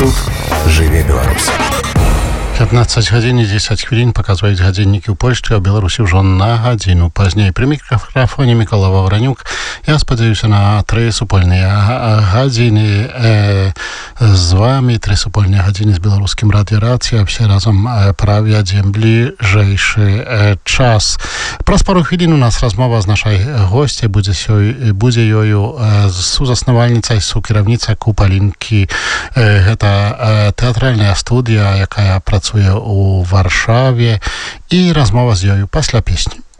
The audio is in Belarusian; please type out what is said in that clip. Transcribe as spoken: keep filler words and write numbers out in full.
Тут жыве Беларусь. пятнадцать гадзін і дзесяць хвілін паказваюць гадзіннікі ў Польшчы, а ў Беларусі ўжо на гадзіну пазней. Пры мікрафоне Мікола Вавранюк. Я спадзяюся на тры супольныя гадзіны э, з вами, тры супольныя гадзіны з беларускім радыёрацыя. Все разам э, правядзем бліжэйшы э, час. Праз пару хвілін у нас размова з нашай госцяй, будзе, сёй, будзе ёю э, сузаснавальніцай, сукіраўніца Купалінкі. Э, гэта э, тэатральная студыя, якая працуе у Варшаве, і размова з ёю пасля песні.